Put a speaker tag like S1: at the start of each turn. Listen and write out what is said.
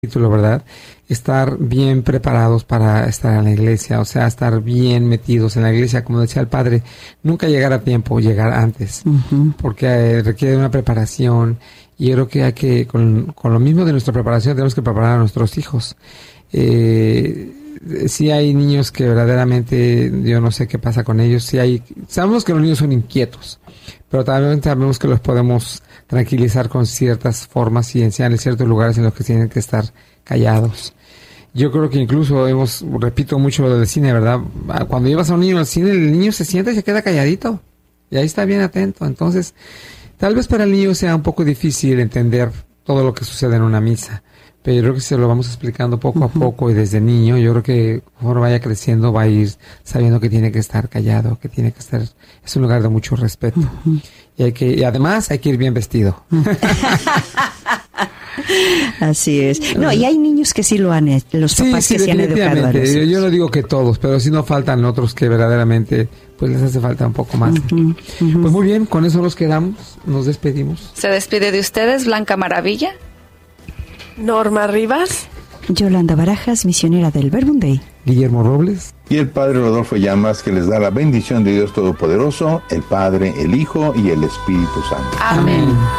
S1: título, ¿verdad? Estar bien preparados para estar en la iglesia, o sea, estar bien metidos en la iglesia, como decía el padre, nunca llegar a tiempo, llegar antes, porque requiere una preparación, y yo creo que hay que, con lo mismo de nuestra preparación, tenemos que preparar a nuestros hijos. Sí hay niños que verdaderamente, yo no sé qué pasa con ellos, sabemos que los niños son inquietos, pero también sabemos que los podemos tranquilizar con ciertas formas y enseñarles ciertos lugares en los que tienen que estar callados. Yo creo que incluso repito mucho lo del cine, ¿verdad? Cuando llevas a un niño al cine, el niño se sienta y se queda calladito, y ahí está bien atento. Entonces, tal vez para el niño sea un poco difícil entender todo lo que sucede en una misa, pero yo creo que se lo vamos explicando poco a poco, y desde niño, yo creo que conforme vaya creciendo va a ir sabiendo que tiene que estar callado, que tiene que estar, es un lugar de mucho respeto. Y además hay que ir bien vestido.
S2: Así es. No, y hay niños que sí lo han hecho, los papás que se han educado a los hijos.
S1: Yo no digo que todos, pero sí no faltan otros que verdaderamente pues les hace falta un poco más. Pues muy bien, con eso nos quedamos, nos despedimos.
S3: Se despide de ustedes Blanca Maravilla,
S4: Norma Rivas,
S2: Yolanda Barajas, misionera del Verbum Dei,
S1: Guillermo Robles
S5: y el Padre Rodolfo Llamas, que les da la bendición de Dios Todopoderoso, el Padre, el Hijo y el Espíritu Santo.
S3: Amén.